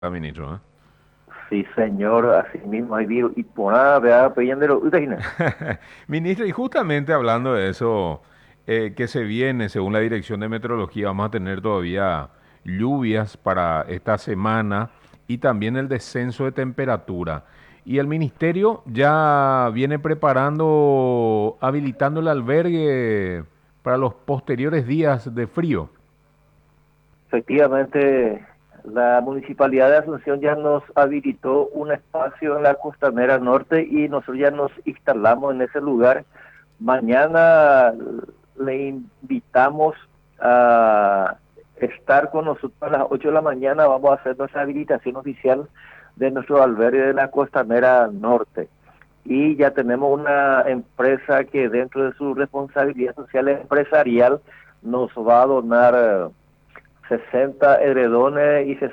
ministro, ¿eh? Sí, señor, así mismo. Ahí digo, y por nada, vea, peyéndolo, ¿usted Ministro, y justamente hablando de eso, que se viene, según la Dirección de Meteorología, vamos a tener todavía lluvias para esta semana y también el descenso de temperatura. Y el ministerio ya viene preparando, habilitando el albergue para los posteriores días de frío. Efectivamente, la Municipalidad de Asunción ya nos habilitó un espacio en la Costanera Norte y nosotros ya nos instalamos en ese lugar. Mañana le invitamos a estar con nosotros a las 8 de la mañana. Vamos a hacer nuestra habilitación oficial de nuestro albergue de la Costanera Norte. Y ya tenemos una empresa que dentro de su responsabilidad social empresarial nos va a donar 60 edredones y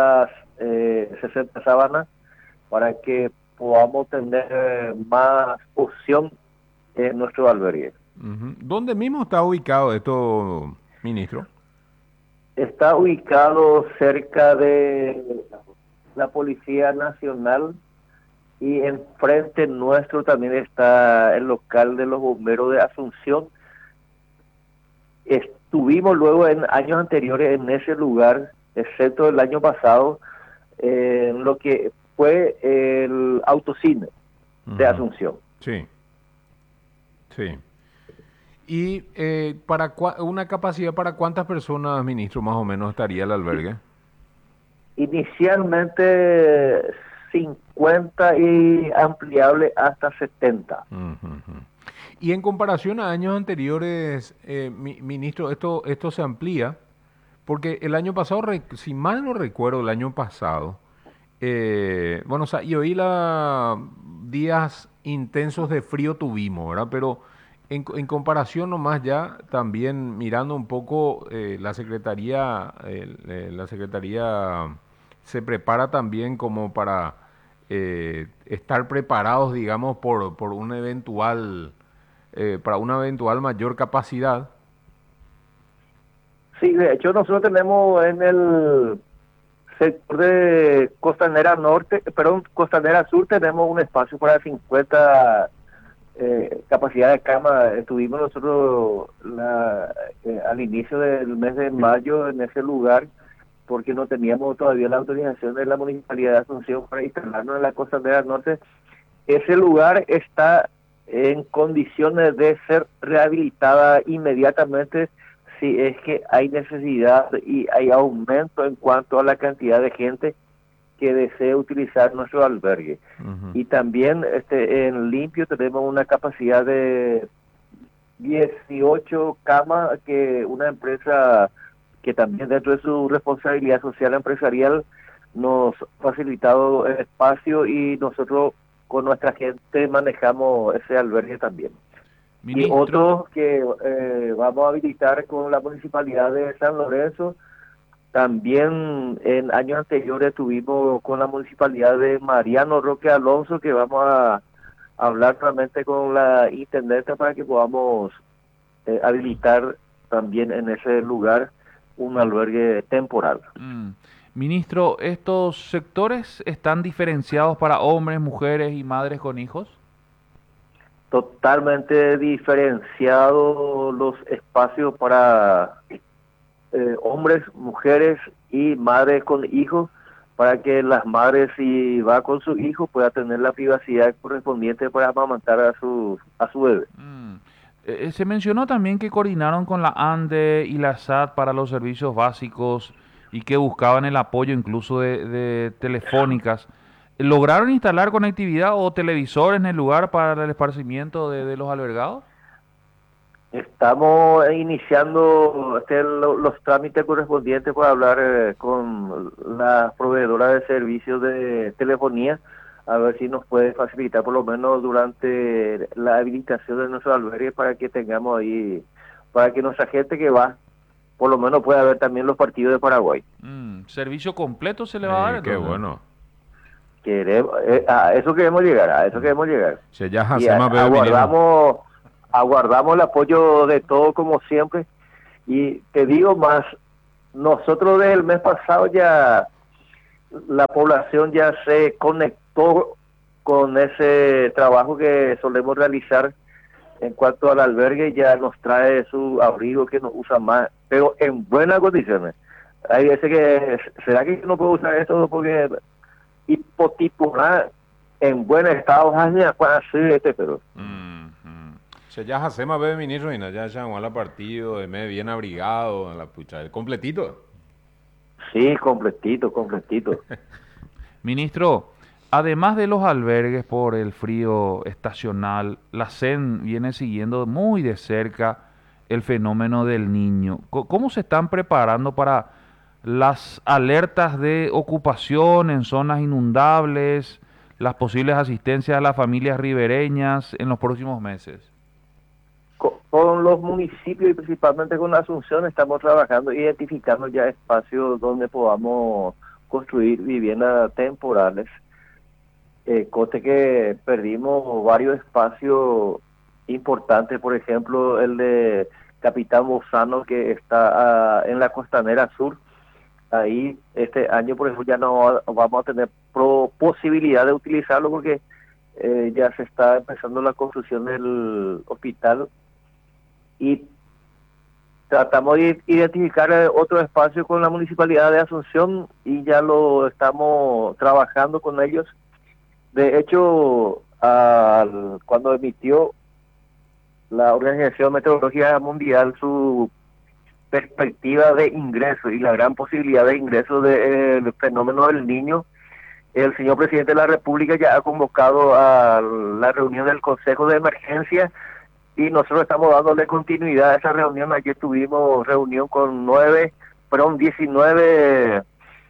60 sábanas para que podamos tener más opción en nuestro albergue. Ujú. ¿Dónde mismo está ubicado esto, ministro? Está ubicado cerca de la Policía Nacional y enfrente nuestro también está el local de los bomberos de Asunción. Estuvimos luego en años anteriores en ese lugar, excepto el año pasado, en lo que fue el autocine de Ujú. Asunción. Sí, sí. ¿Y para una capacidad para cuántas personas, ministro, más o menos estaría el albergue? Inicialmente 50 y ampliable hasta 70. Ujú, ujú. Y en comparación a años anteriores, ministro, esto se amplía, porque el año pasado, si mal no recuerdo, el año pasado, bueno, o sea, y hoy días intensos de frío tuvimos, ¿verdad? Pero en comparación nomás ya, también mirando un poco, la Secretaría se prepara también como para estar preparados, digamos, por un para una eventual mayor capacidad. Sí, de hecho nosotros tenemos en el sector de Costanera Norte, perdón, Costanera Sur tenemos un espacio para 50 capacidad de cama. Estuvimos nosotros al inicio del mes de mayo en ese lugar porque no teníamos todavía la autorización de la Municipalidad de Asunción para instalarnos en la Costanera Norte. Ese lugar está en condiciones de ser rehabilitada inmediatamente si es que hay necesidad y hay aumento en cuanto a la cantidad de gente que desee utilizar nuestro albergue. Ujú. Y también en limpio tenemos una capacidad de 18 camas que una empresa que también dentro de su responsabilidad social empresarial nos ha facilitado el espacio y nosotros con nuestra gente manejamos ese albergue también. Y Ministro, otros que vamos a habilitar con la Municipalidad de San Lorenzo. También en años anteriores tuvimos con la Municipalidad de Mariano Roque Alonso que vamos a hablar realmente con la intendente para que podamos habilitar también en ese lugar un albergue temporal. Mm. Ministro, ¿estos sectores están diferenciados para hombres, mujeres y madres con hijos? Totalmente diferenciado los espacios para hombres, mujeres y madres con hijos, para que las madres, si va con su hijo, pueda tener la privacidad correspondiente para amamantar a su bebé. Mm. Se mencionó también que coordinaron con la ANDE y la SAT para los servicios básicos y que buscaban el apoyo incluso de telefónicas. ¿Lograron instalar conectividad o televisores en el lugar para el esparcimiento de los albergados? Estamos iniciando los trámites correspondientes para hablar con la proveedora de servicios de telefonía, a ver si nos puede facilitar por lo menos durante la habilitación de nuestro albergue para que tengamos ahí, para que nuestra gente que va, por lo menos pueda ver también los partidos de Paraguay. ¿Servicio completo se le va a dar qué entonces? bueno. A eso queremos llegar, a eso queremos llegar. Si ya Y hacemos veo, ministro. aguardamos el apoyo de todo como siempre. Y te digo más, nosotros desde el mes pasado ya la población ya se conectó con ese trabajo que solemos realizar en cuanto al albergue, ya nos trae su abrigo que nos usa más, pero en buenas condiciones. Hay veces que, ¿será que yo no puedo usar esto porque hipotipular en buen estado? Pero Se ya hacemos bebé ministro y ya ya la partido, de me bien abrigado, la pucha, el completito. sí, completito, completito. Ministro, además de los albergues por el frío estacional, la CEN viene siguiendo muy de cerca el fenómeno del niño. ¿Cómo se están preparando para las alertas de ocupación en zonas inundables, las posibles asistencias a las familias ribereñas en los próximos meses? Con los municipios y principalmente con la Asunción estamos trabajando, identificando ya espacios donde podamos construir viviendas temporales. Coste que perdimos varios espacios importantes, por ejemplo el de Capitán Bozano, que está en la Costanera Sur. Ahí este año, por ejemplo, ya no vamos a tener posibilidad de utilizarlo porque ya se está empezando la construcción del hospital, y tratamos de identificar otro espacio con la Municipalidad de Asunción y ya lo estamos trabajando con ellos. De hecho, cuando emitió la Organización Meteorológica Mundial su perspectiva de ingreso y la gran posibilidad de ingreso del fenómeno del Niño, el señor presidente de la República ya ha convocado a la reunión del Consejo de Emergencia y nosotros estamos dándole continuidad a esa reunión. Ayer tuvimos reunión con 19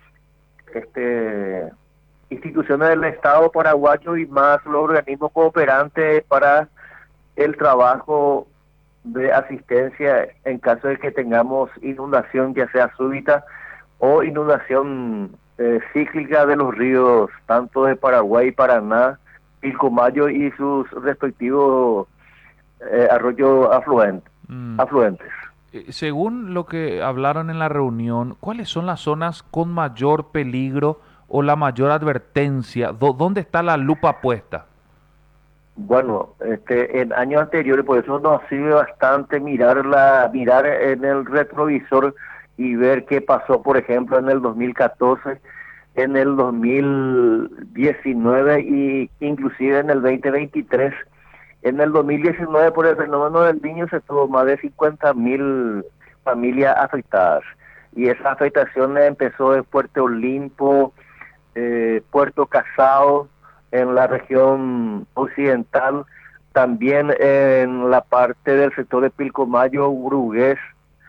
instituciones del Estado paraguayo y más los organismos cooperantes para el trabajo de asistencia en caso de que tengamos inundación, ya sea súbita o inundación cíclica de los ríos, tanto de Paraguay, Paraná, Pilcomayo y sus respectivos arroyos afluentes. Según lo que hablaron en la reunión, ¿cuáles son las zonas con mayor peligro o la mayor advertencia? ¿Dónde está la lupa puesta? Bueno, en años anteriores, por eso nos sirve bastante mirar en el retrovisor y ver qué pasó, por ejemplo, en el 2014, en el 2019 y inclusive en el 2023. En el 2019, por el fenómeno del Niño, se tuvo más de 50.000 familias afectadas. Y esa afectación empezó en Puerto Olimpo, Puerto Casado, en la región occidental, también en la parte del sector de Pilcomayo, Brugués,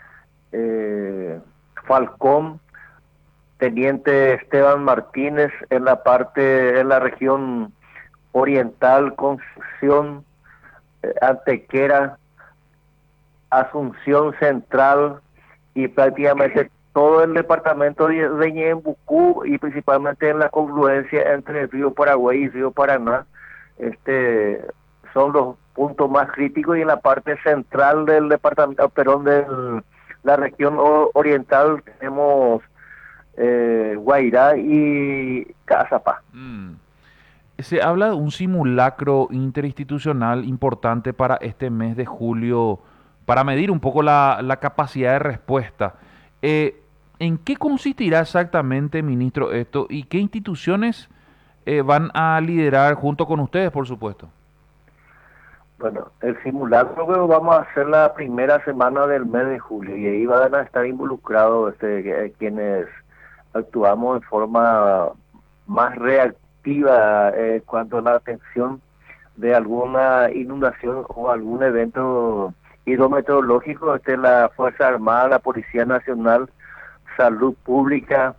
Falcón, Teniente Esteban Martínez, en la región oriental, Concepción, Antequera, Asunción Central y prácticamente todo el departamento de Ñembucú y principalmente en la confluencia entre el río Paraguay y río Paraná. Son los puntos más críticos, y en la parte central del departamento, perdón, de la región oriental tenemos Guairá y Cazapá. Se habla de un simulacro interinstitucional importante para este mes de julio, para medir un poco la capacidad de respuesta. ¿En qué consistirá exactamente, ministro, esto? ¿Y qué instituciones van a liderar junto con ustedes, por supuesto? Bueno, el simulacro que vamos a hacer la primera semana del mes de julio, y ahí van a estar involucrados quienes actuamos en forma más reactiva en cuanto a la atención de alguna inundación o algún evento hidrometeorológico. La Fuerza Armada, la Policía Nacional, Salud Pública,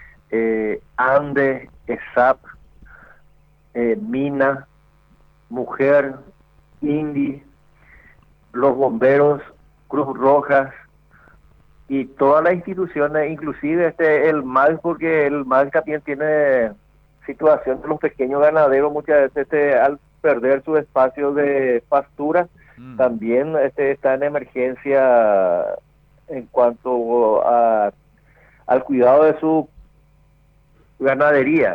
ANDE, ESAP, MINA, Mujer, INDI, los bomberos, Cruz Rojas y todas las instituciones, inclusive el MAG, porque el MAG también tiene situación de los pequeños ganaderos, muchas veces al perder su espacio de pastura, también está en emergencia en cuanto al cuidado de su ganadería.